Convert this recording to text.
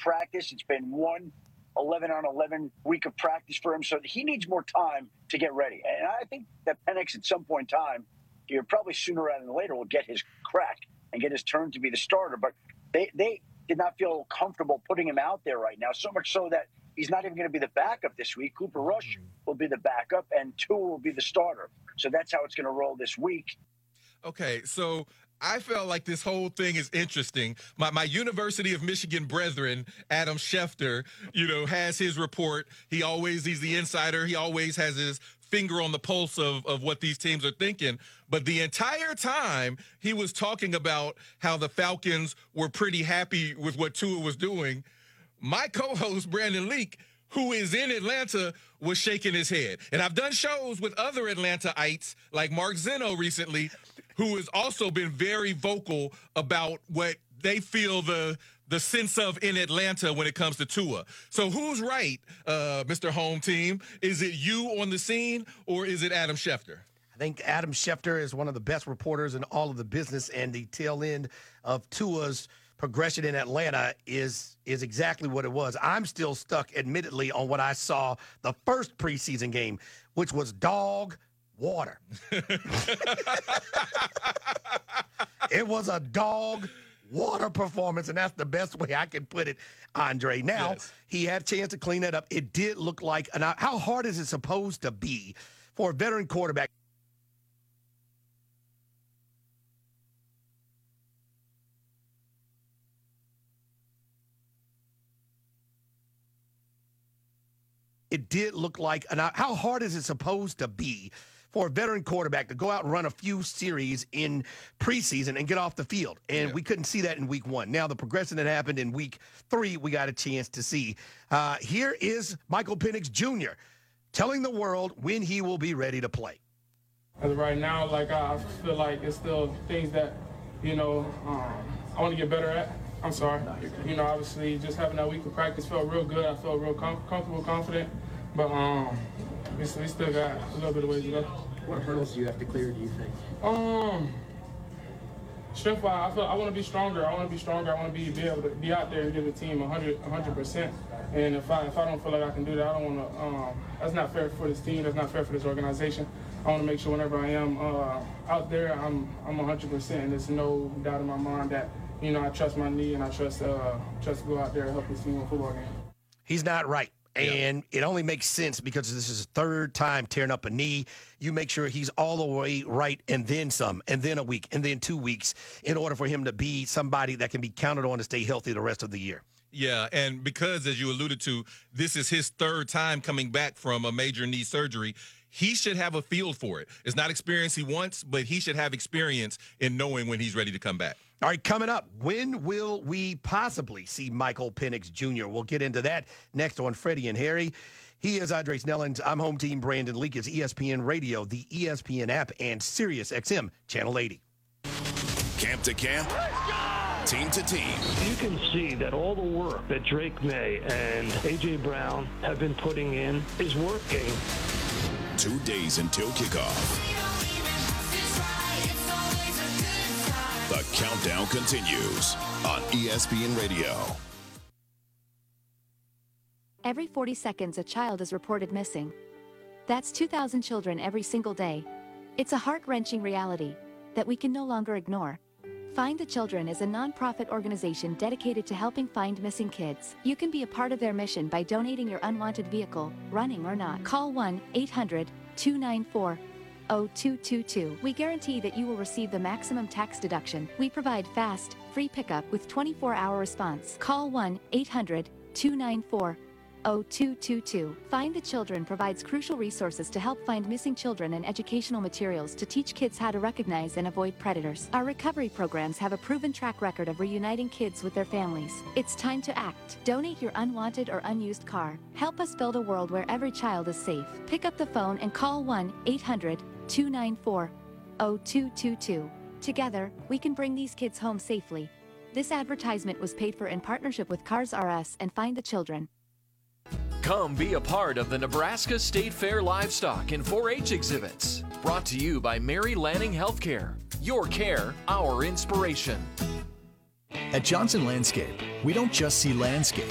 practice. It's been one 11-on-11 week of practice for him, so he needs more time to get ready. And I think that Penix at some point in time, probably sooner rather than later, will get his crack and get his turn to be the starter. But they did not feel comfortable putting him out there right now, so much so that he's not even going to be the backup this week. Cooper Rush will be the backup, and Tua will be the starter. So that's how it's going to roll this week. Okay, so I felt like this whole thing is interesting. My University of Michigan brethren, Adam Schefter, has his report. He's the insider. He always has his finger on the pulse of what these teams are thinking. But the entire time he was talking about how the Falcons were pretty happy with what Tua was doing, my co-host, Brandon Leak, who is in Atlanta, was shaking his head. And I've done shows with other Atlantaites, like Mark Zeno recently, who has also been very vocal about what they feel the sense of in Atlanta when it comes to Tua. So who's right, Mr. Home Team? Is it you on the scene, or is it Adam Schefter? I think Adam Schefter is one of the best reporters in all of the business, and the tail end of Tua's progression in Atlanta is exactly what it was. I'm still stuck, admittedly, on what I saw the first preseason game, which was dog water. It was a dog water performance, and that's the best way I can put it, Andre. Now, yes, he had a chance to clean that up. It did look like – how hard is it supposed to be for a veteran quarterback? It did look like – how hard is it supposed to be for a veteran quarterback to go out and run a few series in preseason and get off the field? And we couldn't see that in week one. Now, the progression that happened in week 3, we got a chance to see. Here is Michael Penix Jr. telling the world when he will be ready to play. As of right now, I feel like it's still things that, I want to get better at. I'm sorry. Obviously, just having that week of practice felt real good. I felt real comfortable, confident. But we still got a little bit of ways to go. What hurdles do you have to clear, do you think? Strength-wise, I want to be stronger. I want to be able to be out there and give the team 100%. And if I don't feel like I can do that, I don't want to. That's not fair for this team. That's not fair for this organization. I want to make sure whenever I am out there, I'm 100%. And there's no doubt in my mind that I trust my knee and I trust to go out there and help this team win a football game. He's not right. And it only makes sense because this is his third time tearing up a knee. You make sure he's all the way right and then some, and then a week, and then 2 weeks in order for him to be somebody that can be counted on to stay healthy the rest of the year. Yeah, and because, as you alluded to, this is his third time coming back from a major knee surgery, he should have a feel for it. It's not experience he wants, but he should have experience in knowing when he's ready to come back. All right, coming up, when will we possibly see Michael Penix Jr.? We'll get into that next on Freddie and Harry. He is Andre Snellings. I'm Home Team Brandon Leak. It's ESPN Radio, the ESPN app, and Sirius XM Channel 80. Camp to camp, team to team. You can see that all the work that Drake May and A.J. Brown have been putting in is working. 2 days until kickoff. The countdown continues on ESPN Radio. Every 40 seconds, a child is reported missing. That's 2,000 children every single day. It's a heart-wrenching reality that we can no longer ignore. Find the Children is a non-profit organization dedicated to helping find missing kids. You can be a part of their mission by donating your unwanted vehicle, running or not. Call 1-800-294-0222. We guarantee that you will receive the maximum tax deduction. We provide fast, free pickup with 24-hour response. Call 1-800-294-0222. Find the Children provides crucial resources to help find missing children and educational materials to teach kids how to recognize and avoid predators. Our recovery programs have a proven track record of reuniting kids with their families. It's time to act. Donate your unwanted or unused car. Help us build a world where every child is safe. Pick up the phone and call 1-800-294-0222. Together, we can bring these kids home safely. This advertisement was paid for in partnership with Cars R Us and Find the Children. Come be a part of the Nebraska State Fair Livestock and 4-H exhibits. Brought to you by Mary Lanning Healthcare. Your care, our inspiration. At Johnson Landscape, we don't just see landscape.